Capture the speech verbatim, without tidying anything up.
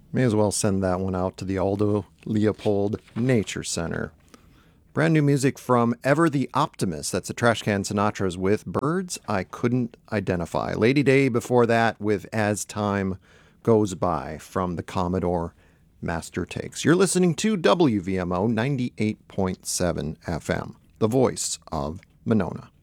May as well send that one out to the Aldo Leopold Nature Center. Brand new music from Ever the Optimist. That's the Trashcan Sinatras with Birds I Couldn't Identify. Lady Day before that with As Time Goes By from the Commodore Master Takes. You're listening to W V M O ninety-eight point seven F M, the voice of Monona.